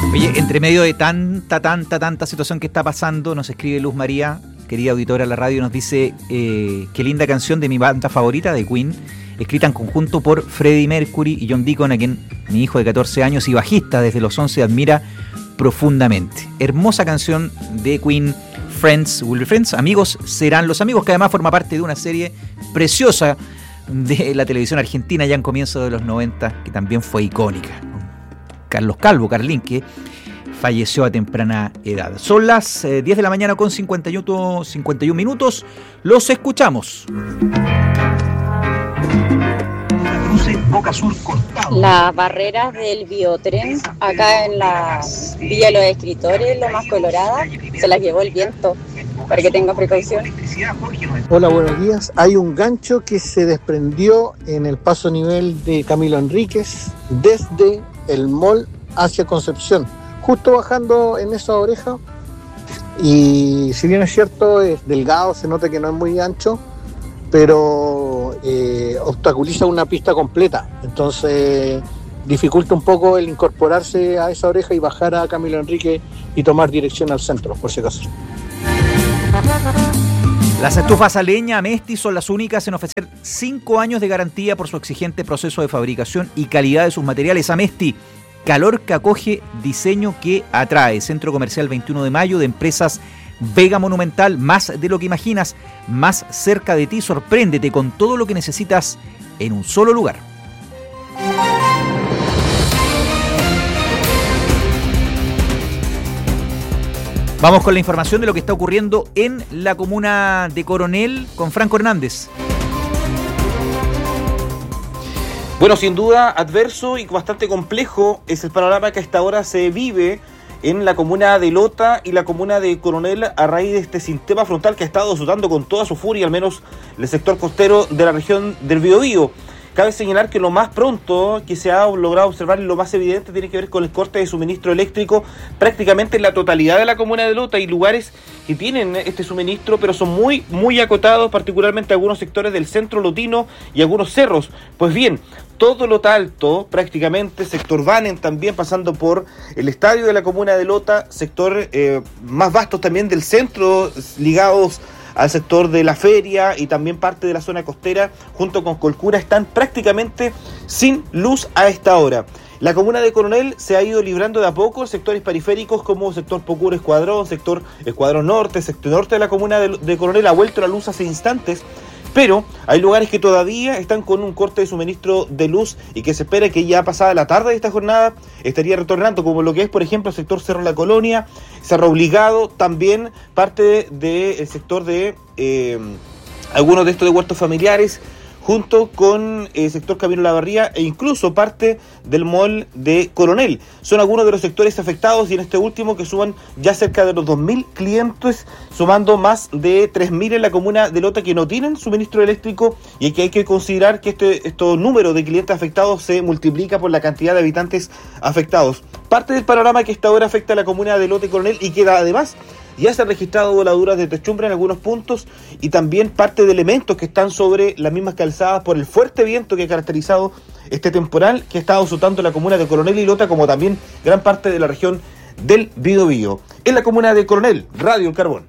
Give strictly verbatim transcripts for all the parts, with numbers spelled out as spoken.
Oye, entre medio de tanta, tanta, tanta situación que está pasando, nos escribe Luz María, querida auditora de la radio, nos dice eh, qué linda canción de mi banda favorita, de Queen, escrita en conjunto por Freddie Mercury y John Deacon, a quien mi hijo de catorce años y bajista desde los once admira profundamente. Hermosa canción de Queen, Friends Will Be Friends, Amigos Serán los Amigos, que además forma parte de una serie preciosa de la televisión argentina ya en comienzo de los noventa, que también fue icónica. Carlos Calvo, Carlín, que falleció a temprana edad. Son las eh, diez de la mañana con cincuenta y uno minutos. Los escuchamos. Las barreras del biotren acá en la Villa de los Escritores, lo más colorada, se las llevó el viento, para que tengan precaución. Hola, buenos días. Hay un gancho que se desprendió en el paso a nivel de Camilo Enríquez desde el mall hacia Concepción, justo bajando en esa oreja, y si bien es cierto es delgado, se nota que no es muy ancho, pero eh, obstaculiza una pista completa, entonces dificulta un poco el incorporarse a esa oreja y bajar a Camilo Enríquez y tomar dirección al centro, por si acaso. Las estufas a leña Amesti son las únicas en ofrecer cinco años de garantía por su exigente proceso de fabricación y calidad de sus materiales. Amesti, calor que acoge, diseño que atrae. Centro Comercial veintiuno de mayo de Empresas Vega Monumental, más de lo que imaginas, más cerca de ti. Sorpréndete con todo lo que necesitas en un solo lugar. Vamos con la información de lo que está ocurriendo en la comuna de Coronel con Franco Hernández. Bueno, sin duda, adverso y bastante complejo es el panorama que a esta hora se vive en la comuna de Lota y la comuna de Coronel a raíz de este sistema frontal que ha estado azotando con toda su furia, al menos el sector costero de la región del Biobío. Cabe señalar que lo más pronto que se ha logrado observar y lo más evidente tiene que ver con el corte de suministro eléctrico prácticamente en la totalidad de la comuna de Lota. Hay lugares que tienen este suministro, pero son muy, muy acotados, particularmente algunos sectores del centro lotino y algunos cerros. Pues bien, todo Lota Alto, prácticamente, sector Banen también, pasando por el estadio de la comuna de Lota, sector eh, más vastos también del centro, ligados al sector de la feria y también parte de la zona costera, junto con Colcura, están prácticamente sin luz a esta hora. La comuna de Coronel se ha ido librando de a poco sectores periféricos como sector Pocura Escuadrón, sector Escuadrón Norte, sector norte de la comuna de, de Coronel ha vuelto la luz hace instantes, pero hay lugares que todavía están con un corte de suministro de luz y que se espera que ya pasada la tarde de esta jornada estaría retornando, como lo que es, por ejemplo, el sector Cerro La Colonia, Cerro Obligado, también parte del de sector de eh, algunos de estos de huertos familiares, junto con el eh, sector Camino La Barría e incluso parte del mall de Coronel. Son algunos de los sectores afectados y en este último que suman ya cerca de los dos mil clientes, sumando más de tres mil en la comuna de Lota que no tienen suministro eléctrico, y que hay que considerar que este, este número de clientes afectados se multiplica por la cantidad de habitantes afectados. Parte del panorama que esta hora afecta a la comuna de Lota y Coronel y que además ya se han registrado voladuras de techumbre en algunos puntos y también parte de elementos que están sobre las mismas calzadas por el fuerte viento que ha caracterizado este temporal que ha estado azotando la comuna de Coronel y Lota, como también gran parte de la región del Biobío. En la comuna de Coronel, Radio El Carbón.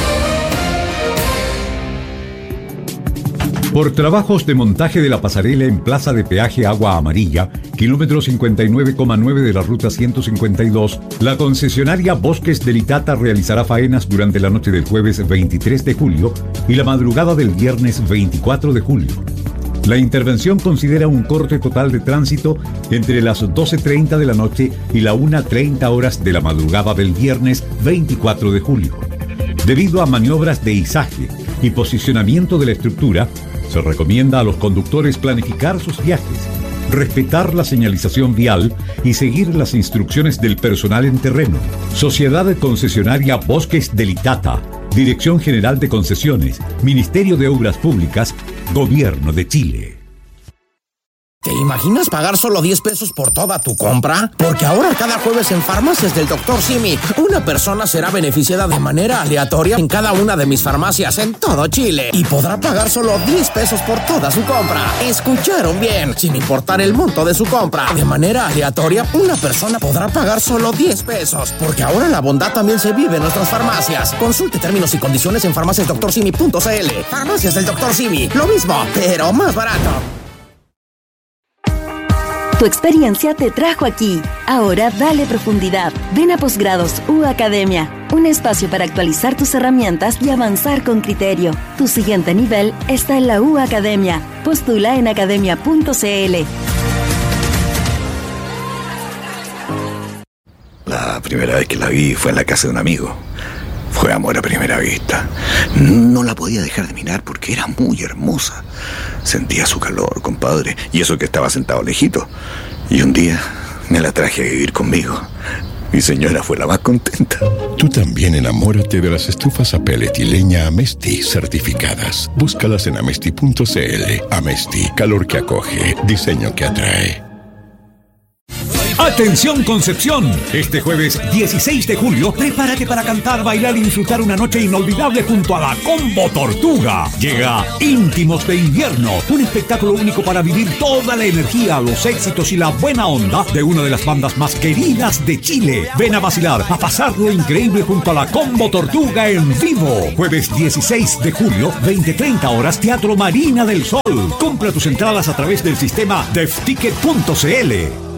Por trabajos de montaje de la pasarela en Plaza de Peaje Agua Amarilla, kilómetro cincuenta y nueve coma nueve de la ruta ciento cincuenta y dos, la concesionaria Bosques del Itata realizará faenas durante la noche del jueves veintitrés de julio y la madrugada del viernes veinticuatro de julio. La intervención considera un corte total de tránsito entre las doce treinta de la noche y la una treinta horas de la madrugada del viernes veinticuatro de julio. Debido a maniobras de izaje y posicionamiento de la estructura, se recomienda a los conductores planificar sus viajes, respetar la señalización vial y seguir las instrucciones del personal en terreno. Sociedad Concesionaria Bosques del Itata, Dirección General de Concesiones, Ministerio de Obras Públicas, Gobierno de Chile. ¿Te imaginas pagar solo diez pesos por toda tu compra? Porque ahora cada jueves en Farmacias del doctor Simi, una persona será beneficiada de manera aleatoria en cada una de mis farmacias en todo Chile y podrá pagar solo diez pesos por toda su compra. ¿Escucharon bien? Sin importar el monto de su compra. De manera aleatoria, una persona podrá pagar solo diez pesos. Porque ahora la bondad también se vive en nuestras farmacias. Consulte términos y condiciones en farmacias doctor simi punto c l. Farmacias del doctor Simi. Lo mismo, pero más barato. Tu experiencia te trajo aquí. Ahora dale profundidad. Ven a Posgrados U Academia, un espacio para actualizar tus herramientas y avanzar con criterio. Tu siguiente nivel está en la U Academia. Postula en academia punto c l. La primera vez que la vi fue en la casa de un amigo. Fue amor a primera vista. No la podía dejar de mirar porque era muy hermosa. Sentía su calor, compadre, y eso que estaba sentado lejito. Y un día me la traje a vivir conmigo. Mi señora fue la más contenta. Tú también enamórate de las estufas a pellet y leña Amesti certificadas. Búscalas en amesti punto c l. Amesti, calor que acoge, diseño que atrae. ¡Atención Concepción! Este jueves dieciséis de julio, prepárate para cantar, bailar y disfrutar una noche inolvidable junto a la Combo Tortuga. Llega Íntimos de Invierno, un espectáculo único para vivir toda la energía, los éxitos y la buena onda de una de las bandas más queridas de Chile. Ven a vacilar, a pasarlo increíble junto a la Combo Tortuga en vivo. Jueves dieciséis de julio, veinte treinta horas, Teatro Marina del Sol. Compra tus entradas a través del sistema defticket punto c l.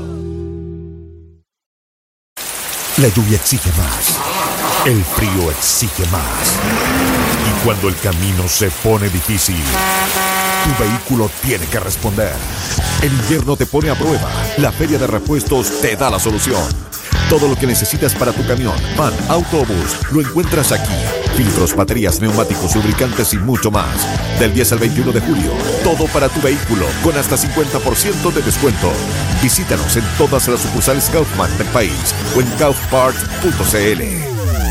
La lluvia exige más, el frío exige más. Y cuando el camino se pone difícil, tu vehículo tiene que responder. El invierno te pone a prueba. La Feria de Repuestos te da la solución. Todo lo que necesitas para tu camión, van, auto o bus, lo encuentras aquí. Filtros, baterías, neumáticos, lubricantes y mucho más. Del diez al veintiuno de julio, todo para tu vehículo, con hasta cincuenta por ciento de descuento. Visítanos en todas las sucursales Kaufman del país o en kaufparts punto c l.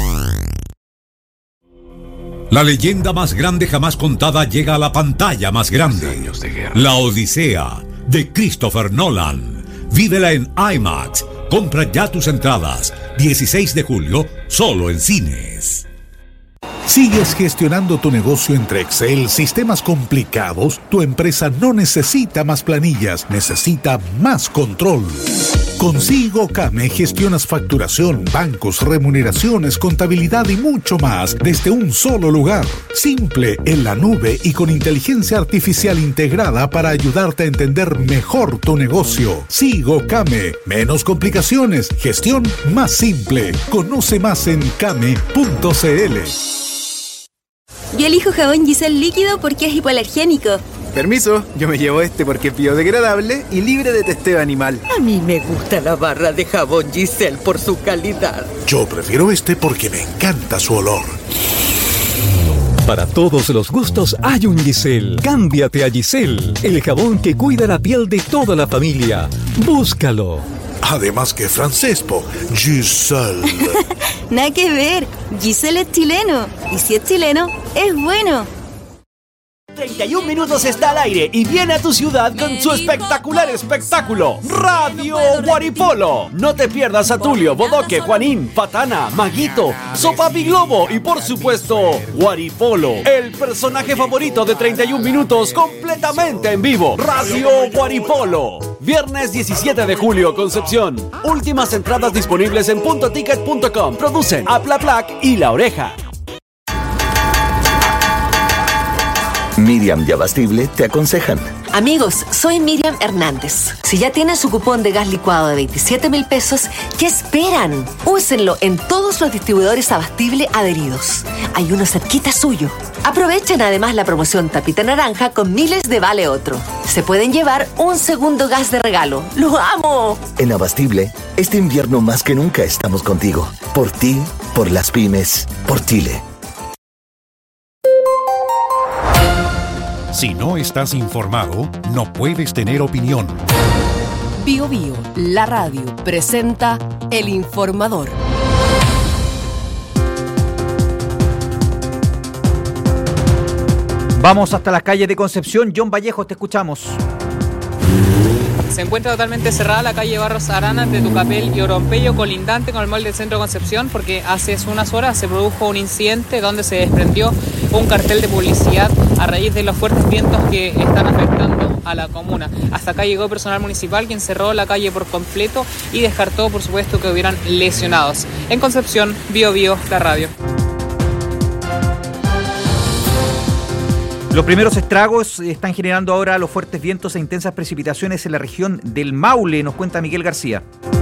La leyenda más grande jamás contada llega a la pantalla más grande. La Odisea, de Christopher Nolan. Vívela en IMAX. Compra ya tus entradas. dieciséis de julio, solo en cines. ¿Sigues gestionando tu negocio entre Excel, sistemas complicados? Tu empresa no necesita más planillas, necesita más control. Con SigoCame gestionas facturación, bancos, remuneraciones, contabilidad y mucho más desde un solo lugar. Simple, en la nube y con inteligencia artificial integrada para ayudarte a entender mejor tu negocio. SigoCame, menos complicaciones, gestión más simple. Conoce más en came punto c l. Yo elijo jabón Giselle líquido porque es hipoalergénico. Permiso, yo me llevo este porque es biodegradable y libre de testeo animal. A mí me gusta la barra de jabón Giselle por su calidad. Yo prefiero este porque me encanta su olor. Para todos los gustos hay un Giselle. Cámbiate a Giselle, el jabón que cuida la piel de toda la familia. Búscalo. Además que francés, po. Giselle. Nada que ver. Giselle es chileno. Y si es chileno, es bueno. treinta y un minutos está al aire y viene a tu ciudad con su espectacular espectáculo Radio Guaripolo. No te pierdas a Tulio, Bodoque, Juanín, Patana, Maguito, Sopapi Globo y por supuesto Guaripolo, el personaje favorito de treinta y un minutos completamente en vivo. Radio Guaripolo. Viernes diecisiete de julio, Concepción. Últimas entradas disponibles en punto ticket punto com. Producen Aplaplac y La Oreja. Miriam y Abastible te aconsejan. Amigos, soy Miriam Hernández. Si ya tienen su cupón de gas licuado de veintisiete mil pesos, ¿qué esperan? Úsenlo en todos los distribuidores Abastible adheridos. Hay uno cerquita suyo. Aprovechen además la promoción Tapita Naranja con miles de Vale Otro. Se pueden llevar un segundo gas de regalo. ¡Lo amo! En Abastible, este invierno más que nunca estamos contigo. Por ti, por las pymes, por Chile. Si no estás informado, no puedes tener opinión. Bio Bio, la radio, presenta El Informador. Vamos hasta las calles de Concepción. John Vallejo, te escuchamos. Se encuentra totalmente cerrada la calle Barros Arana entre Tucapel y Orompeyo, colindante con el mall del Centro Concepción, porque hace unas horas se produjo un incidente donde se desprendió un cartel de publicidad a raíz de los fuertes vientos que están afectando a la comuna. Hasta acá llegó personal municipal quien cerró la calle por completo y descartó, por supuesto, que hubieran lesionados. En Concepción, Bio Bio, la radio. Los primeros estragos están generando ahora los fuertes vientos e intensas precipitaciones en la región del Maule, nos cuenta Miguel García.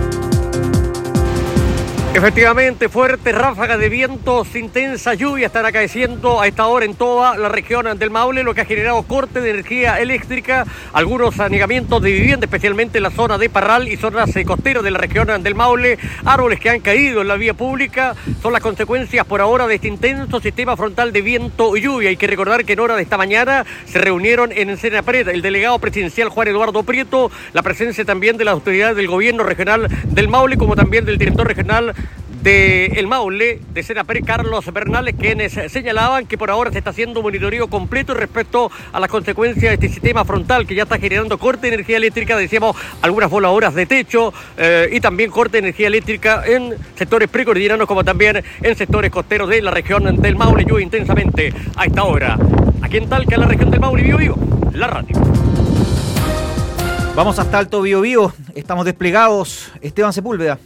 Efectivamente, fuertes ráfagas de vientos, intensa lluvia están acaeciendo a esta hora en toda la región del Maule, lo que ha generado corte de energía eléctrica, algunos anegamientos de vivienda, especialmente en la zona de Parral y zonas costeras de la región del Maule, árboles que han caído en la vía pública, son las consecuencias por ahora de este intenso sistema frontal de viento y lluvia. Hay que recordar que en hora de esta mañana se reunieron en Senapred el delegado presidencial Juan Eduardo Prieto, la presencia también de las autoridades del gobierno regional del Maule, como también del director regional de El Maule, de Senapred, Carlos Bernales, quienes señalaban que por ahora se está haciendo un monitoreo completo respecto a las consecuencias de este sistema frontal que ya está generando corte de energía eléctrica, decíamos, algunas voladoras de techo eh, y también corte de energía eléctrica en sectores precordilleranos como también en sectores costeros de la región del Maule. Llueve intensamente a esta hora. Aquí en Talca, en la región del Maule, Bio Bio, la radio. Vamos hasta Alto Bio Bio, estamos desplegados. Esteban Sepúlveda.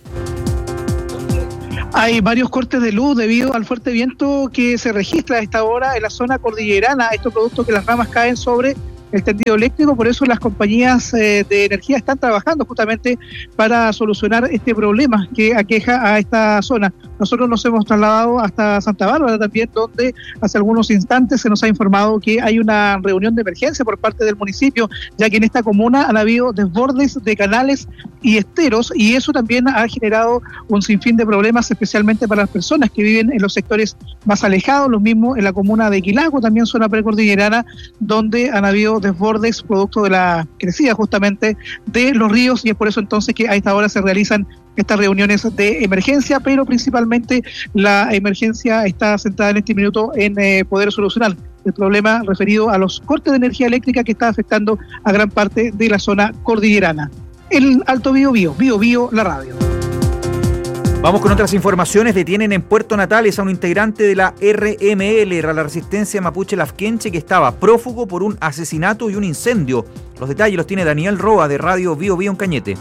Hay varios cortes de luz debido al fuerte viento que se registra a esta hora en la zona cordillerana, esto producto que las ramas caen sobre el tendido eléctrico, por eso las compañías eh, de energía están trabajando justamente para solucionar este problema que aqueja a esta zona. Nosotros nos hemos trasladado hasta Santa Bárbara también, donde hace algunos instantes se nos ha informado que hay una reunión de emergencia por parte del municipio, ya que en esta comuna han habido desbordes de canales y esteros, y eso también ha generado un sinfín de problemas, especialmente para las personas que viven en los sectores más alejados, los mismos en la comuna de Quilaco, también zona precordillerana, donde han habido desbordes producto de la crecida justamente de los ríos, y es por eso entonces que a esta hora se realizan estas reuniones de emergencia, pero principalmente la emergencia está centrada en este minuto en eh, poder solucionar el problema referido a los cortes de energía eléctrica que está afectando a gran parte de la zona cordillerana. El Alto Bio Bio, Bio Bio, la radio. Vamos con otras informaciones. Detienen en Puerto Natales a un integrante de la R M L, la Resistencia Mapuche Lafkenche, que estaba prófugo por un asesinato y un incendio. Los detalles los tiene Daniel Roa de Radio Bio Bio en Cañete.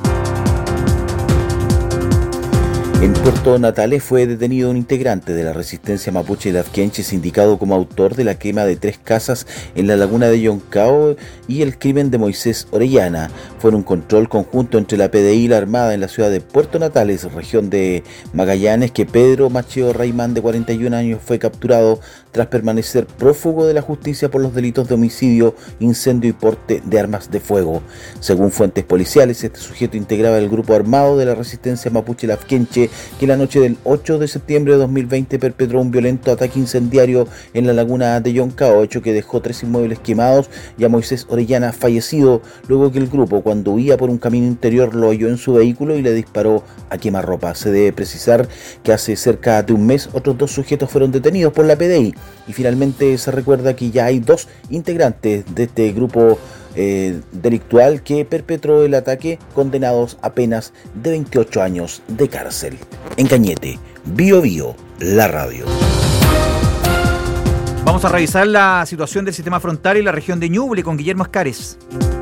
En Puerto Natales fue detenido un integrante de la Resistencia Mapuche Lafkenche, sindicado como autor de la quema de tres casas en la laguna de Yoncao y el crimen de Moisés Orellana. Fue un control conjunto entre la P D I y la Armada en la ciudad de Puerto Natales, región de Magallanes, que Pedro Macheo Raimán, de cuarenta y un años, fue capturado tras permanecer prófugo de la justicia por los delitos de homicidio, incendio y porte de armas de fuego. Según fuentes policiales, este sujeto integraba el grupo armado de la Resistencia Mapuche Lafkenche, que la noche del ocho de septiembre de dos mil veinte perpetró un violento ataque incendiario en la laguna de Yoncao, hecho que dejó tres inmuebles quemados y a Moisés Orellana fallecido, luego que el grupo, cuando huía por un camino interior, lo halló en su vehículo y le disparó a quemarropa. Se debe precisar que hace cerca de un mes otros dos sujetos fueron detenidos por la P D I, y finalmente se recuerda que ya hay dos integrantes de este grupo Eh, delictual que perpetró el ataque, condenados a penas de veintiocho años de cárcel. En Cañete, Bio Bio, la radio. Vamos a revisar la situación del sistema frontal en la región de Ñuble con Guillermo Escares.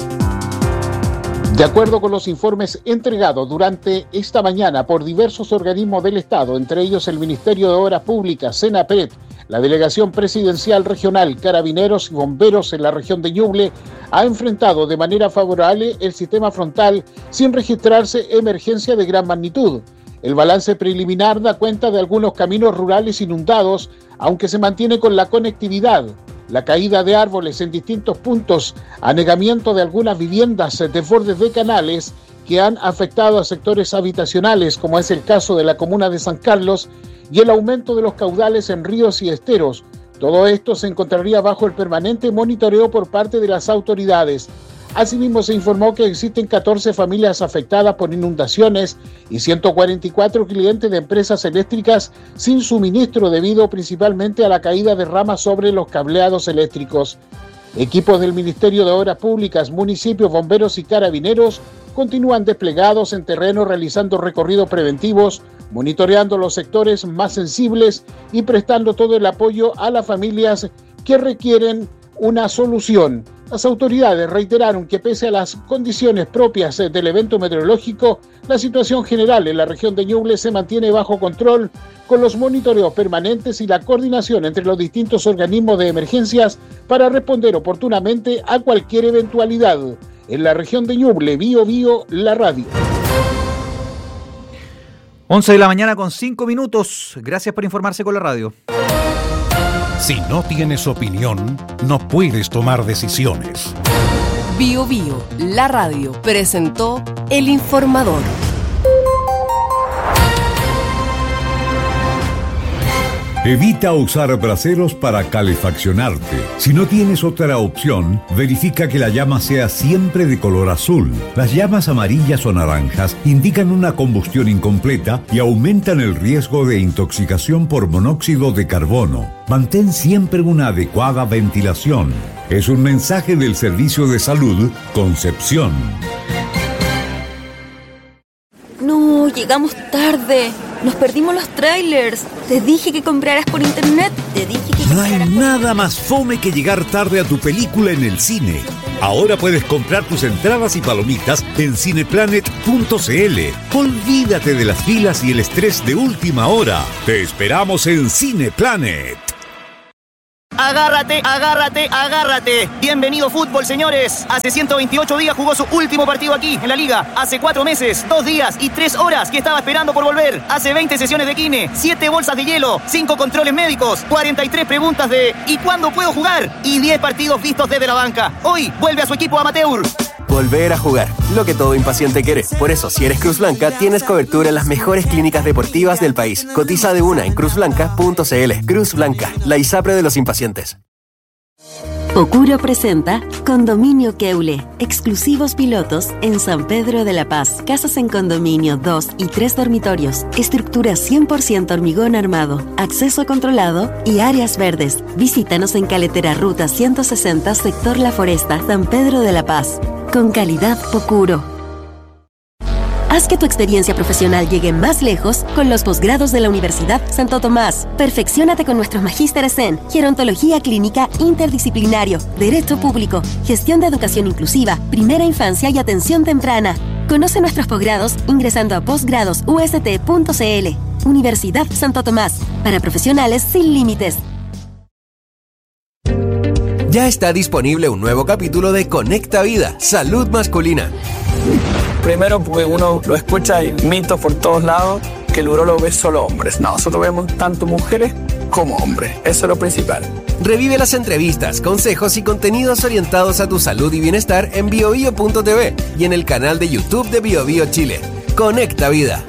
De acuerdo con los informes entregados durante esta mañana por diversos organismos del Estado, entre ellos el Ministerio de Obras Públicas, Senapred, la Delegación Presidencial Regional, Carabineros y Bomberos en la región de Ñuble, ha enfrentado de manera favorable el sistema frontal sin registrarse emergencia de gran magnitud. El balance preliminar da cuenta de algunos caminos rurales inundados, aunque se mantiene con la conectividad. La caída de árboles en distintos puntos, anegamiento de algunas viviendas, desbordes de canales que han afectado a sectores habitacionales, como es el caso de la comuna de San Carlos, y el aumento de los caudales en ríos y esteros. Todo esto se encontraría bajo el permanente monitoreo por parte de las autoridades. Asimismo, se informó que existen catorce familias afectadas por inundaciones y ciento cuarenta y cuatro clientes de empresas eléctricas sin suministro debido principalmente a la caída de ramas sobre los cableados eléctricos. Equipos del Ministerio de Obras Públicas, municipios, bomberos y carabineros continúan desplegados en terreno realizando recorridos preventivos, monitoreando los sectores más sensibles y prestando todo el apoyo a las familias que requieren una solución. Las autoridades reiteraron que pese a las condiciones propias del evento meteorológico, la situación general en la región de Ñuble se mantiene bajo control con los monitoreos permanentes y la coordinación entre los distintos organismos de emergencias para responder oportunamente a cualquier eventualidad. En la región de Ñuble, Bío Bío, la radio. once de la mañana con cinco minutos. Gracias por informarse con la radio. Si no tienes opinión, no puedes tomar decisiones. Bío Bío, la radio, presentó El Informador. Evita usar braseros para calefaccionarte. Si no tienes otra opción, verifica que la llama sea siempre de color azul. Las llamas amarillas o naranjas indican una combustión incompleta y aumentan el riesgo de intoxicación por monóxido de carbono. Mantén siempre una adecuada ventilación. Es un mensaje del Servicio de Salud Concepción. No, llegamos tarde. Nos perdimos los trailers. Te dije que compraras por internet. Te dije que No hay nada más fome que llegar tarde a tu película en el cine. Ahora puedes comprar tus entradas y palomitas en cineplanet punto c l. Olvídate de las filas y el estrés de última hora. Te esperamos en Cineplanet. Agárrate, agárrate, agárrate. Bienvenido fútbol, señores. Hace ciento veintiocho días jugó su último partido aquí, en la Liga. Hace cuatro meses, dos días y tres horas que estaba esperando por volver. Hace veinte sesiones de kine, siete bolsas de hielo, cinco controles médicos, cuarenta y tres preguntas de ¿y cuándo puedo jugar? Y diez partidos vistos desde la banca. Hoy vuelve a su equipo amateur. Volver a jugar, lo que todo impaciente quiere. Por eso, si eres Cruz Blanca, tienes cobertura en las mejores clínicas deportivas del país. Cotiza de una en cruz blanca punto c l. Cruz Blanca, la ISAPRE de los impacientes. Pocuro presenta Condominio Keule, exclusivos pilotos en San Pedro de la Paz. Casas en condominio, dos y tres dormitorios, estructura cien por ciento hormigón armado, acceso controlado y áreas verdes. Visítanos en Caletera Ruta ciento sesenta, sector La Foresta, San Pedro de la Paz. Con calidad Pocuro. Haz que tu experiencia profesional llegue más lejos con los posgrados de la Universidad Santo Tomás. Perfecciónate con nuestros magísteres en Gerontología Clínica Interdisciplinario, Derecho Público, Gestión de Educación Inclusiva, Primera Infancia y Atención Temprana. Conoce nuestros posgrados ingresando a posgrados u s t punto c l. Universidad Santo Tomás, para profesionales sin límites. Ya está disponible un nuevo capítulo de Conecta Vida, Salud Masculina. Primero, porque uno lo escucha y mitos por todos lados, que el urólogo ve solo hombres. No, nosotros vemos tanto mujeres como hombres. Eso es lo principal. Revive las entrevistas, consejos y contenidos orientados a tu salud y bienestar en bio bio punto t v y en el canal de YouTube de Bio Bio Chile. Conecta Vida.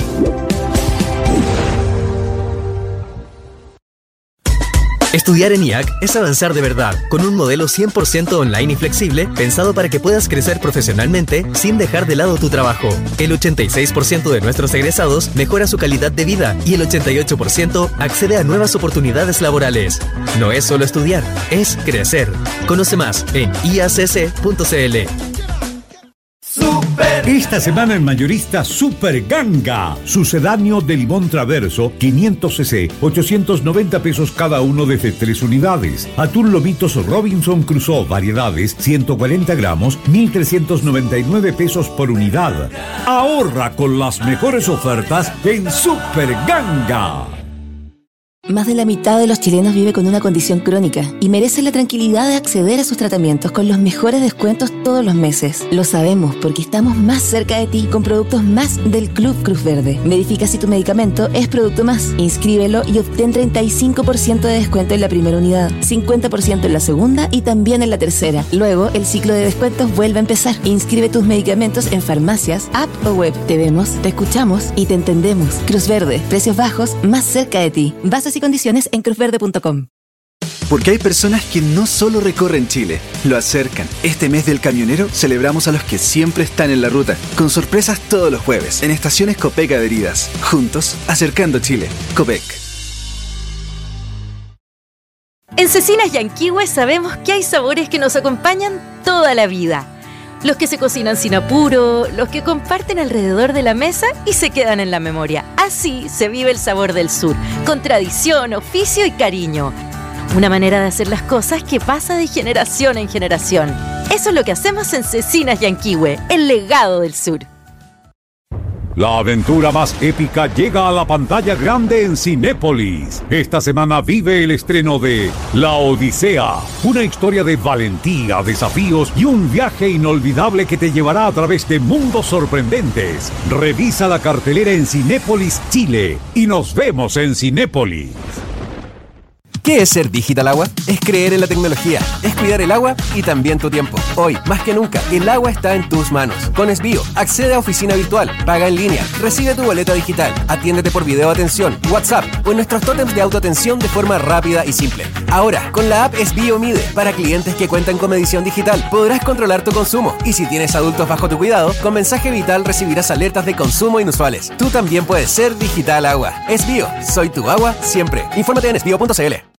Estudiar en I A C es avanzar de verdad, con un modelo cien por ciento online y flexible, pensado para que puedas crecer profesionalmente sin dejar de lado tu trabajo. El ochenta y seis por ciento de nuestros egresados mejora su calidad de vida y el ochenta y ocho por ciento accede a nuevas oportunidades laborales. No es solo estudiar, es crecer. Conoce más en i a c c punto c l. Esta semana en Mayorista Super Ganga, sucedáneo de limón traverso, quinientos centilitros, ochocientos noventa pesos cada uno desde tres unidades. Atún Lomitos Robinson Crusoe, variedades, ciento cuarenta gramos, mil trescientos noventa y nueve pesos por unidad. Ahorra con las mejores ofertas en Super Ganga. Más de la mitad de los chilenos vive con una condición crónica y merece la tranquilidad de acceder a sus tratamientos con los mejores descuentos todos los meses. Lo sabemos porque estamos más cerca de ti con productos más del Club Cruz Verde. Verifica si tu medicamento es producto más. Inscríbelo y obtén treinta y cinco por ciento de descuento en la primera unidad, cincuenta por ciento en la segunda y también en la tercera. Luego, el ciclo de descuentos vuelve a empezar. Inscribe tus medicamentos en farmacias, app o web. Te vemos, te escuchamos y te entendemos. Cruz Verde, precios bajos, más cerca de ti. Bases y condiciones en cruz verde punto com. Porque hay personas que no solo recorren Chile, lo acercan. Este mes del camionero celebramos a los que siempre están en la ruta, con sorpresas todos los jueves, en estaciones Copec adheridas. Juntos, acercando Chile. Copec. En Cecinas Yanquihue sabemos que hay sabores que nos acompañan toda la vida. Los que se cocinan sin apuro, los que comparten alrededor de la mesa y se quedan en la memoria. Así se vive el sabor del sur, con tradición, oficio y cariño. Una manera de hacer las cosas que pasa de generación en generación. Eso es lo que hacemos en Cecinas Yanquihue, el legado del sur. La aventura más épica llega a la pantalla grande en Cinépolis. Esta semana vive el estreno de La Odisea, una historia de valentía, desafíos y un viaje inolvidable que te llevará a través de mundos sorprendentes. Revisa la cartelera en Cinépolis Chile y nos vemos en Cinépolis. ¿Qué es ser Digital Agua? Es creer en la tecnología, es cuidar el agua y también tu tiempo. Hoy, más que nunca, el agua está en tus manos. Con Esbio, accede a oficina virtual, paga en línea, recibe tu boleta digital, atiéndete por video atención, WhatsApp o en nuestros tótems de autoatención de forma rápida y simple. Ahora, con la app Esbio Mide, para clientes que cuentan con medición digital, podrás controlar tu consumo. Y si tienes adultos bajo tu cuidado, con mensaje vital recibirás alertas de consumo inusuales. Tú también puedes ser Digital Agua. Esbio, soy tu agua siempre. Infórmate en esbio punto c l.